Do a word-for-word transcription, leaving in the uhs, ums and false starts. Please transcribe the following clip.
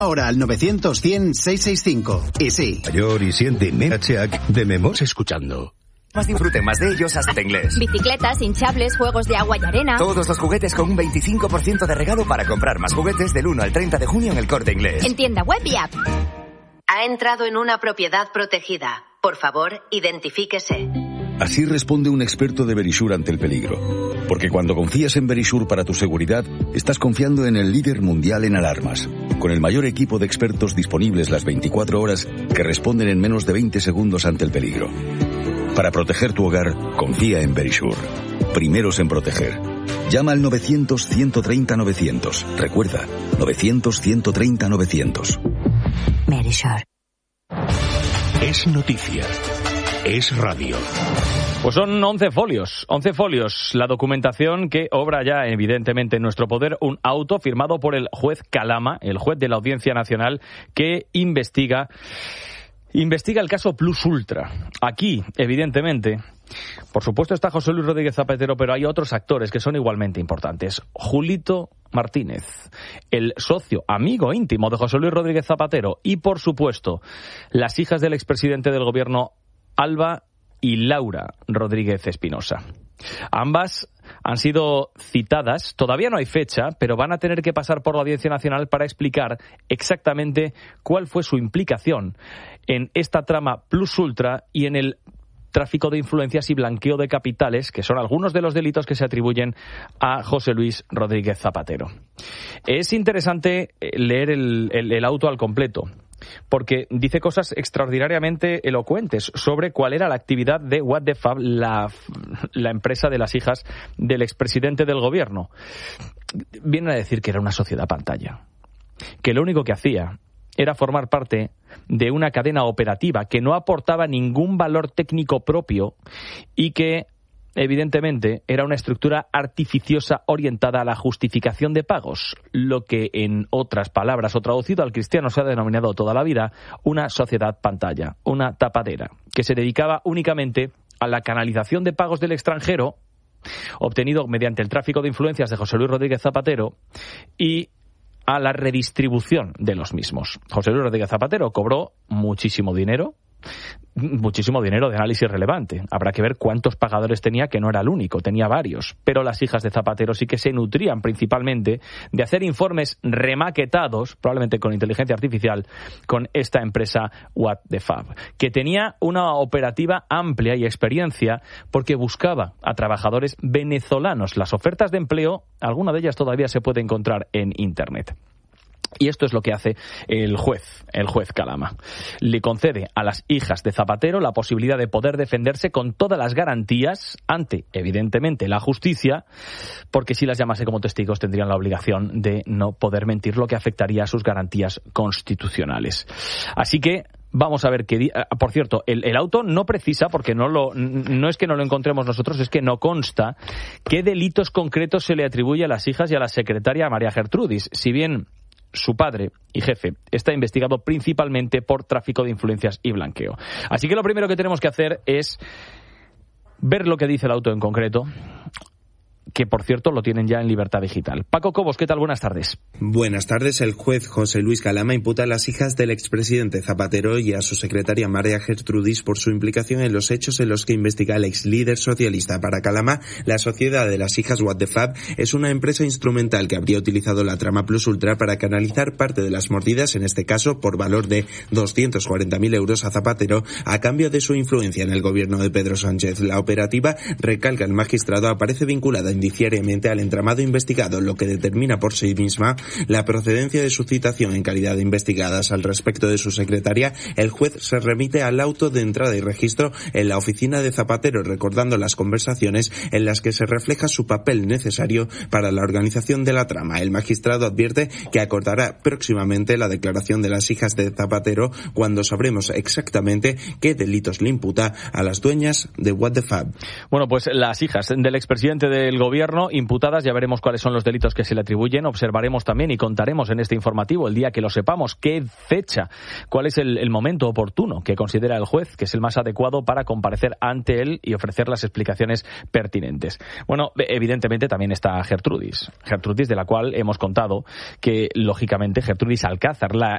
Ahora al novecientos cien seiscientos sesenta y cinco. Y sí. Mayor y siente Meacheac de Memos escuchando. Más disfruten más de ellos hasta inglés. Bicicletas, hinchables, juegos de agua y arena. Todos los juguetes con un veinticinco por ciento de regalo para comprar más juguetes del uno al treinta de junio en El Corte Inglés. En tienda web y app. Ha entrado en una propiedad protegida. Por favor, identifíquese. Así responde un experto de Verisure ante el peligro. Porque cuando confías en Verisure para tu seguridad, estás confiando en el líder mundial en alarmas. Con el mayor equipo de expertos disponibles las veinticuatro horas que responden en menos de veinte segundos ante el peligro. Para proteger tu hogar, confía en Verisure. Primeros en proteger. Llama al novecientos ciento treinta novecientos. Recuerda, novecientos ciento treinta novecientos. Verisure. Es noticia. Es radio. Pues son once folios, once folios, la documentación que obra ya evidentemente en nuestro poder, un auto firmado por el juez Calama, el juez de la Audiencia Nacional, que investiga, investiga el caso Plus Ultra. Aquí, evidentemente, por supuesto está José Luis Rodríguez Zapatero, pero hay otros actores que son igualmente importantes. Julito Martínez, el socio, amigo íntimo de José Luis Rodríguez Zapatero, y por supuesto, las hijas del expresidente del gobierno, Alba y Laura Rodríguez Espinosa. Ambas han sido citadas, todavía no hay fecha, pero van a tener que pasar por la Audiencia Nacional para explicar exactamente cuál fue su implicación en esta trama Plus Ultra y en el tráfico de influencias y blanqueo de capitales, que son algunos de los delitos que se atribuyen a José Luis Rodríguez Zapatero. Es interesante leer el, el, el auto al completo, porque dice cosas extraordinariamente elocuentes sobre cuál era la actividad de What the Fab, la, la empresa de las hijas del expresidente del gobierno. Vienen a decir que era una sociedad pantalla, que lo único que hacía era formar parte de una cadena operativa que no aportaba ningún valor técnico propio y que evidentemente era una estructura artificiosa orientada a la justificación de pagos, lo que en otras palabras o traducido al cristiano se ha denominado toda la vida una sociedad pantalla, una tapadera, que se dedicaba únicamente a la canalización de pagos del extranjero obtenido mediante el tráfico de influencias de José Luis Rodríguez Zapatero y a la redistribución de los mismos. José Luis Rodríguez Zapatero cobró muchísimo dinero, muchísimo dinero de análisis relevante. Habrá que ver cuántos pagadores tenía, que no era el único, tenía varios. Pero las hijas de Zapatero sí que se nutrían principalmente de hacer informes remaquetados, probablemente con inteligencia artificial, con esta empresa What the Fab, que tenía una operativa amplia y experiencia porque buscaba a trabajadores venezolanos. Las ofertas de empleo, alguna de ellas todavía se puede encontrar en Internet. Y esto es lo que hace el juez, el juez Calama. Le concede a las hijas de Zapatero la posibilidad de poder defenderse con todas las garantías ante, evidentemente, la justicia, porque si las llamase como testigos tendrían la obligación de no poder mentir, lo que afectaría a sus garantías constitucionales. Así que vamos a ver qué... Di- Por cierto, el, el auto no precisa, porque no lo no es que no lo encontremos nosotros, es que no consta qué delitos concretos se le atribuye a las hijas y a la secretaria María Gertrudis. Si bien su padre y jefe está investigado principalmente por tráfico de influencias y blanqueo. Así que lo primero que tenemos que hacer es ver lo que dice el auto en concreto, que por cierto lo tienen ya en libertad digital. Paco Cobos, ¿qué tal? Buenas tardes. Buenas tardes. El juez José Luis Calama imputa a las hijas del expresidente Zapatero y a su secretaria María Gertrudis por su implicación en los hechos en los que investiga el ex líder socialista. Para Calama, la sociedad de las hijas What the Fab es una empresa instrumental que habría utilizado la trama Plus Ultra para canalizar parte de las mordidas, en este caso por valor de doscientos cuarenta mil euros a Zapatero, a cambio de su influencia en el gobierno de Pedro Sánchez. La operativa, recalca el magistrado, aparece vinculada indiciariamente al entramado investigado, lo que determina por sí misma la procedencia de su citación en calidad de investigadas. Al respecto de su secretaria, el juez se remite al auto de entrada y registro en la oficina de Zapatero, recordando las conversaciones en las que se refleja su papel necesario para la organización de la trama. El magistrado advierte que acordará próximamente la declaración de las hijas de Zapatero cuando sabremos exactamente qué delitos le imputa a las dueñas de What the Fab. Bueno, pues las hijas del expresidente del gobierno imputadas, ya veremos cuáles son los delitos que se le atribuyen. Observaremos también y contaremos en este informativo, el día que lo sepamos, qué fecha, cuál es el, el momento oportuno que considera el juez que es el más adecuado para comparecer ante él y ofrecer las explicaciones pertinentes. Bueno, evidentemente también está Gertrudis, Gertrudis de la cual hemos contado que, lógicamente, Gertrudis Alcázar, la